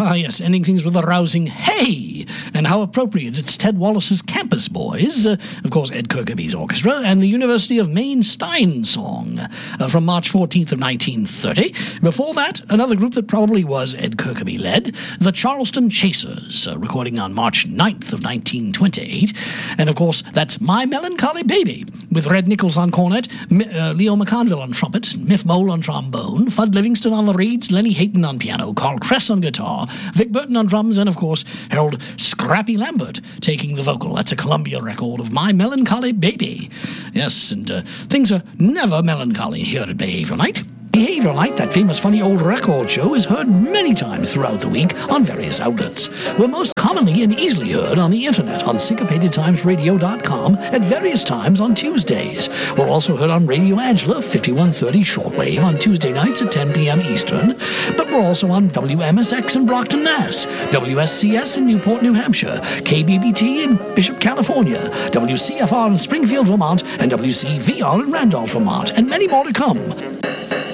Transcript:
Ah, yes, ending things with a rousing hey, and how appropriate. It's Ted Wallace's Campus Boys, of course Ed Kirkby's orchestra, and the University of Maine Stein Song from March 14th of 1930. Before that, another group that probably was Ed Kirkby led, the Charleston Chasers, recording on March 9th of 1928. And of course, that's My Melancholy Baby, with Red Nichols on cornet, Leo McConville on trumpet, Miff Mole on trombone, Fudd Livingston on the reeds, Lenny Hayton on piano, Carl Kress on guitar, Vic Burton on drums, and of course, Harold Scrappy Lambert taking the vocal. That's a Columbia record of My Melancholy Baby. Yes, and things are never melancholy here at Behavior Night. Behavior Night, that famous funny old record show, is heard many times throughout the week on various outlets. We're most commonly and easily heard on the internet on syncopatedtimesradio.com at various times on Tuesdays. We're also heard on Radio Angela, 5130 shortwave on Tuesday nights at 10 p.m. Eastern, but we're also on WMSX in Brockton, Mass., WSCS in Newport, New Hampshire, KBBT in Bishop, California, WCFR in Springfield, Vermont, and WCVR in Randolph, Vermont, and many more to come.